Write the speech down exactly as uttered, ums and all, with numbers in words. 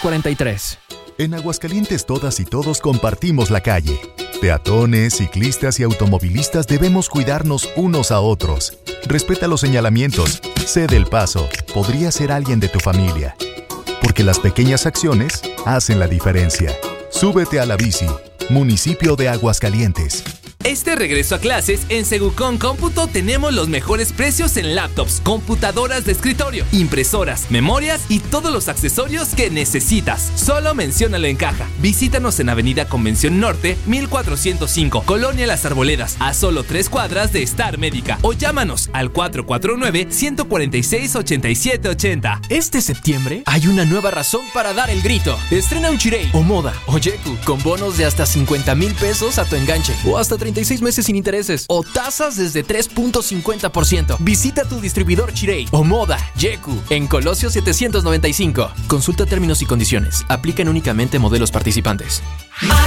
cuarenta y tres. En Aguascalientes todas y todos compartimos la calle. Peatones, ciclistas y automovilistas debemos cuidarnos unos a otros. Respeta los señalamientos, cede el paso, podría ser alguien de tu familia. Porque las pequeñas acciones hacen la diferencia. Súbete a la bici, municipio de Aguascalientes. Este regreso a clases, en Segucon Cómputo tenemos los mejores precios en laptops, computadoras de escritorio, impresoras, memorias y todos los accesorios que necesitas. Solo menciónalo en caja. Visítanos en Avenida Convención Norte, mil cuatrocientos cinco, Colonia Las Arboledas, a solo tres cuadras de Star Médica. O llámanos al cuatro cuatro nueve, uno cuatro seis, ocho siete ocho cero. Este septiembre hay una nueva razón para dar el grito. Estrena un Chirey, o Moda, o Yeku, con bonos de hasta cincuenta mil pesos a tu enganche, o hasta treinta y seis meses sin intereses, o tasas desde tres punto cincuenta por ciento. Visita tu distribuidor Chirey, o Moda, Yeku, en Colosio setecientos noventa y cinco. Consulta términos y condiciones. Aplican únicamente modelos participantes.